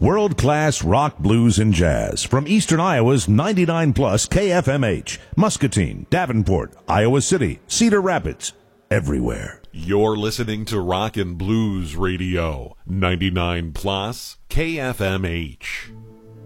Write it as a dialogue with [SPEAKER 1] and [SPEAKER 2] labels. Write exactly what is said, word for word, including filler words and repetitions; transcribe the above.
[SPEAKER 1] World-class rock, blues, and jazz from Eastern Iowa's ninety-nine plus K F M H, Muscatine, Davenport, Iowa City, Cedar Rapids, everywhere.
[SPEAKER 2] You're listening to Rock and Blues Radio, ninety-nine plus K F M H.